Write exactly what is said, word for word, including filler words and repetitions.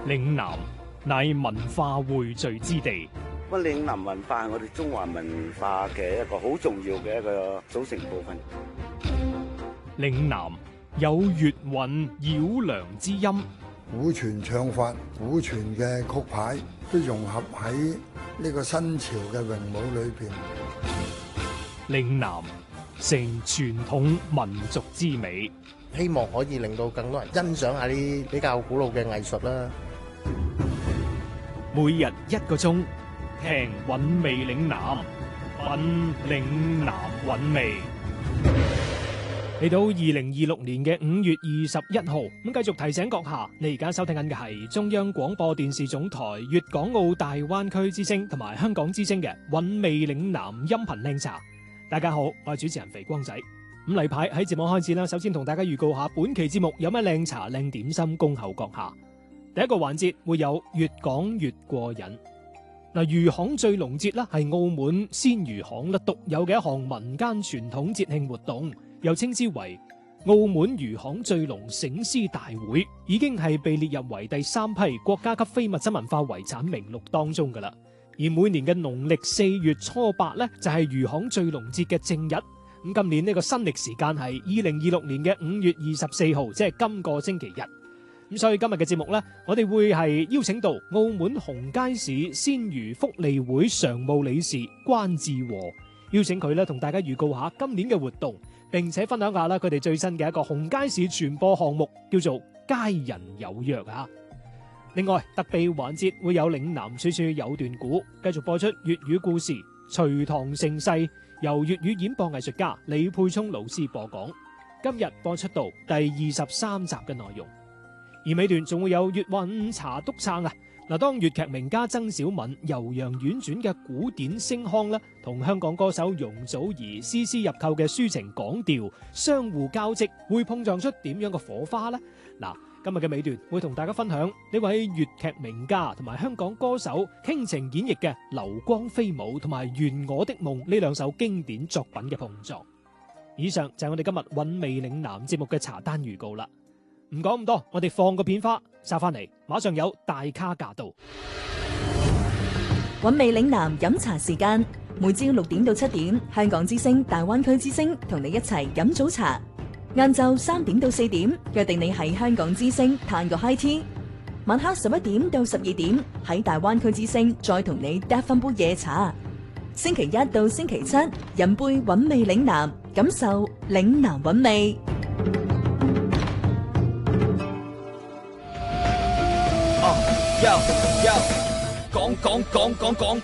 嶺南乃文化匯聚之地。 乜嶺南文化係我哋中華文化嘅一個好重要嘅一個組成部分。 嶺南有粵韻繞梁之音， 古傳唱法、古傳嘅曲牌都融合喺呢個新潮嘅詠舞裏邊。 嶺南成傳統民族之美， 希望可以令到更多人欣賞下啲比較古老嘅藝術啦。 每日一個鐘，聽韻味嶺南，品嶺南韻味。嚟到二零二六年嘅五月二十一號，咁繼續提醒閣下，你而家收聽緊嘅係中央廣播電視總台粵港澳大灣區之聲同埋香港之聲嘅韻味嶺南音頻靚茶。大家好，我係主持人肥光仔。咁例牌喺節目開始啦，首先同大家預告下本期節目有咩靚茶靚點心恭候閣下。第一個環節會有越講越過癮。嗱，魚行醉龍節啦，係澳門鮮魚行啦獨有嘅一項民間傳統節慶活動，又稱之為澳門魚行醉龍醒獅大會，已經係被列入為第三批國家級非物質文化遺產名錄當中噶啦。而每年嘅農曆四月初八咧，就係魚行醉龍節嘅正日。咁今年呢個新曆時間係二零二六年嘅五月二十四號，即係今個星期日。咁所以今日嘅節目呢，我哋會係邀請到澳門紅街市鮮魚福利會常務理事關志和，邀請佢咧同大家預告下今年嘅活動，並且分享下啦佢哋最新嘅一個紅街市傳播項目，叫做佳人有約啊！另外特備環節會有嶺南處處有段古，繼續播出粵語故事《隋唐盛世》，由粵語演播藝術家李沛聰老師播講。今日播出到第二十三集嘅內容。而尾段仲會有粵韻茶督撐啊！嗱，當粵劇名家曾小敏悠揚婉轉嘅古典聲腔啦，同香港歌手容祖兒絲絲入扣嘅抒情港調相互交織，會碰撞出點樣嘅火花呢？嗱，今日嘅尾段會同大家分享呢位粵劇名家同埋香港歌手傾情演繹嘅《流光飛舞》同埋《願我的夢》呢兩首經典作品嘅碰撞。以上就係我哋今日韻味嶺南節目嘅茶單預告啦。唔講咁多，我哋放個片花，收翻嚟，馬上有大咖駕到。 韻味嶺南飲茶時間，每朝六點到七點，香港之聲、大灣區之聲同你一齊飲早茶。晏晝三點到四點，約定你喺香港之聲嘆個 high tea。晚黑十一點到十二點，喺大灣區之聲再同你嗒翻杯夜茶。星期一到星期七，飲杯韻味嶺南，感受嶺南韻味。 Yo yo，講講講講講。